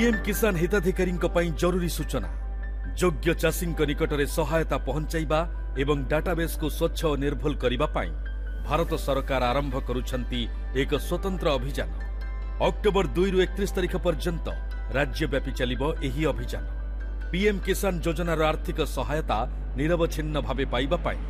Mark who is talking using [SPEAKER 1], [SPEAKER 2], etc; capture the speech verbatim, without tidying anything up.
[SPEAKER 1] PM किसान हिताधिकारी जरूरी सूचना योग्य चाषी निकटरे सहायता पहुंचाइबा एवं डाटाबेस को स्वच्छ और निर्भुल करने भारत सरकार आरंभ करुछंती एक स्वतंत्र अभियान। अक्टोबर दुई रु एकतीस तारिख पर्यंत राज्यव्यापी चलिबो एही अभियान। पीएम किसान योजनार आर्थिक सहायता निरवच्छिन्न भावे पाइबा पाई